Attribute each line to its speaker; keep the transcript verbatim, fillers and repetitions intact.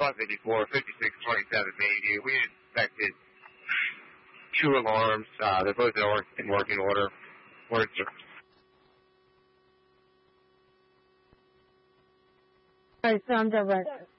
Speaker 1: five fifty-four, fifty-six twenty-seven Bayview. We inspected two alarms. Uh, they're both in, or- in working order. Word, sir.
Speaker 2: All right, sound direct.